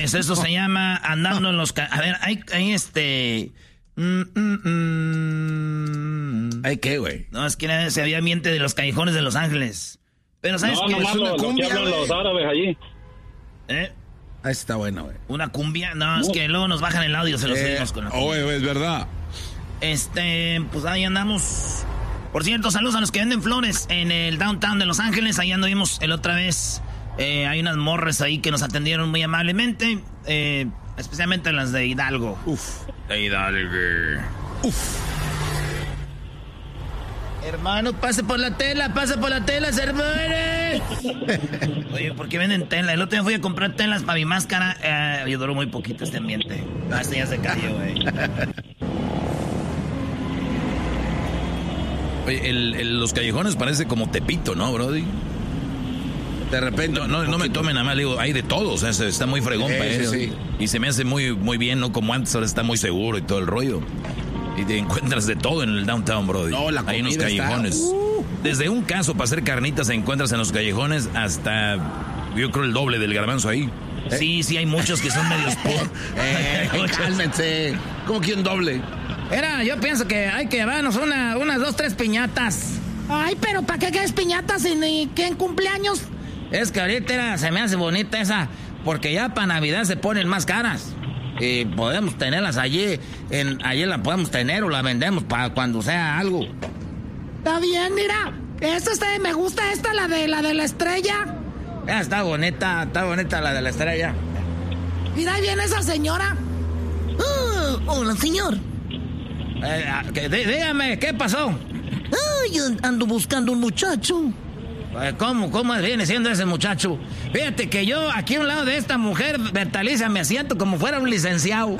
Señores, eso se llama andando en los... A ver, hay ¿Hay qué, güey? No, es que se había ambiente de los callejones de Los Ángeles. Pero ¿sabes qué? Es una cumbia, hablan los árabes allí. Ahí está bueno, güey. ¿Una cumbia? No, es que luego nos bajan el audio, se los subimos con la cumbia. Güey, es verdad. Pues ahí andamos. Por cierto, saludos a los que venden flores en el downtown de Los Ángeles. Ahí anduvimos el otra vez. Hay unas morras ahí que nos atendieron muy amablemente. Especialmente las de Hidalgo. De Hidalgo. Hermano, pase por la tela, se muere. Oye, ¿por qué venden tela? El otro día fui a comprar telas para mi máscara. Y duró muy poquito este ambiente. Este ya se cayó, güey. Oye, los callejones parece como Tepito, ¿no, brody? De repente... No me tomen a mal, digo, hay de todo, o sea, está muy fregón para ellos. Sí. Y se me hace muy, muy bien, ¿no? Como antes, ahora está muy seguro y todo el rollo. Y te encuentras de todo en el downtown, brody. No, la comida ahí en los callejones. Desde un caso para hacer carnitas encuentras en los callejones hasta, yo creo, el doble del garbanzo ahí. Sí, hay muchos que son medios cálmense. ¿Cómo que un doble? Yo pienso que hay que llevarnos unas 2, 3 piñatas. Ay, pero ¿para qué quieres piñatas en cumpleaños? Es que ahorita se me hace bonita esa, porque ya para Navidad se ponen más caras. Y podemos tenerlas allí la podemos tener o la vendemos para cuando sea algo. Está bien, mira. Me gusta la de la estrella. Está bonita la de la estrella. Mira, ahí viene esa señora. Hola, señor. Dígame, ¿qué pasó? Yo ando buscando un muchacho. ¿Cómo viene siendo ese muchacho? Fíjate que yo aquí a un lado de esta mujer Bertaliza me asiento como fuera un licenciado.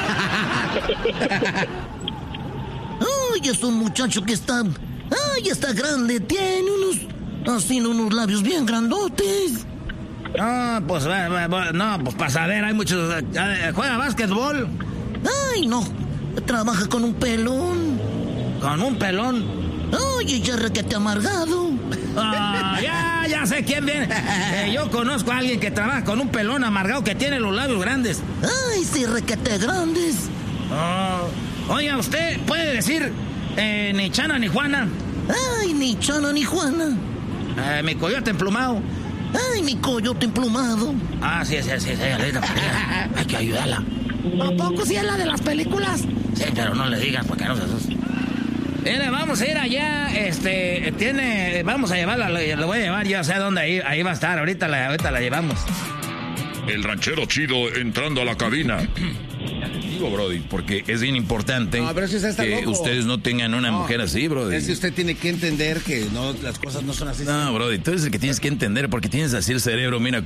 Es un muchacho que está grande, tiene unos labios bien grandotes. No, pues para saber, hay muchos. ¿Juega básquetbol? Ay, no, trabaja con un pelón. ¿Con un pelón? Ay, ya requete amargado. Ya sé quién viene. Yo conozco a alguien que trabaja con un pelón amargado que tiene los labios grandes. Ay, sí, requete grandes. Oiga, ¿usted puede decir ni Chana ni Juana? Ay, ni Chana ni Juana. Mi coyote emplumado. Ay, mi coyote emplumado. Sí. Hay que ayudarla. ¿A poco sí es la de las películas? Sí, pero no le digas porque no se asusta. Mira, vamos a ir allá, vamos a llevarla, lo voy a llevar, yo sé dónde ahí va a estar, ahorita la llevamos. El ranchero chido entrando a la cabina. Digo, brody, porque es bien importante que loco. Ustedes no tengan una mujer así, brody. Es que usted tiene que entender que las cosas no son así. No, brody, tú eres el que tienes que entender, porque tienes así el cerebro, mira,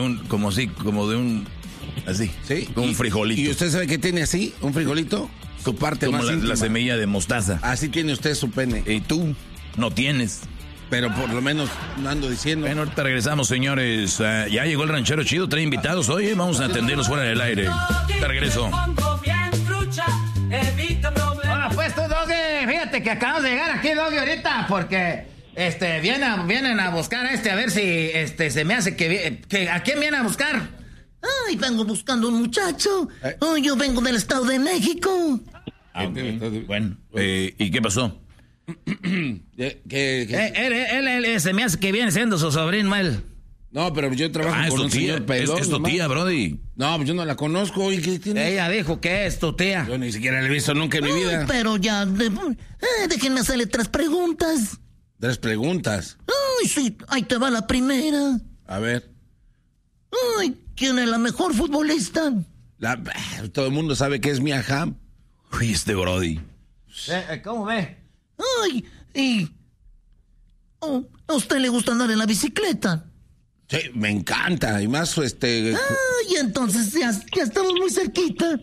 así, ¿sí? Un frijolito. ¿Y usted sabe qué tiene así? ¿Un frijolito? Su parte como más íntima. La semilla de mostaza. Así tiene usted su pene. Y tú no tienes. Pero por lo menos no ando diciendo. Bueno, ahorita regresamos, señores. Ya llegó el ranchero chido, trae invitados hoy. Vamos a atenderlos fuera del aire. Te regreso. Hola, pues tú, Doggy. Fíjate que acabamos de llegar aquí, Doggy, ahorita, porque vienen a buscar a ver si se me hace que ¿a quién vienen a buscar? Ay, vengo buscando un muchacho. Yo vengo del Estado de México. Bueno, ¿y qué pasó? Él se me hace que viene siendo su sobrino, él. No, pero yo trabajo con un señor pelón. Es tu tía, brody. No, pues yo no la conozco. ¿Y qué tiene? Ella dijo que es tu tía. Yo ni siquiera la he visto nunca en mi vida. Pero ya, déjenme hacerle 3 preguntas. 3 preguntas. Ay, sí, ahí te va la primera. A ver. Ay, ¿quién es la mejor futbolista? Todo el mundo sabe que es Mia Hamm. Uy, brody. ¿Cómo ve? Ay, ¿a usted le gusta andar en la bicicleta? Sí, me encanta. Y más, Ay, entonces ya estamos muy cerquita.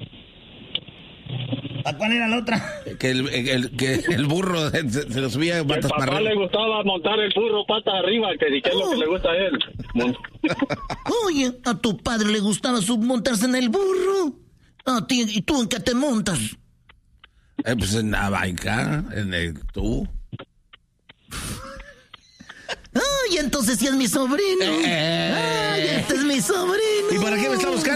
¿A cuál era la otra? Que el burro se lo subía patas para arriba. A papá le gustaba montar el burro patas arriba, que es lo que le gusta a él. Oye, a tu padre le gustaba montarse en el burro. A ti, ¿y tú en qué te montas? Pues en la baica, tú. Ay, entonces sí es mi sobrino. Ay, este es mi sobrino. ¿Y para qué me está buscando?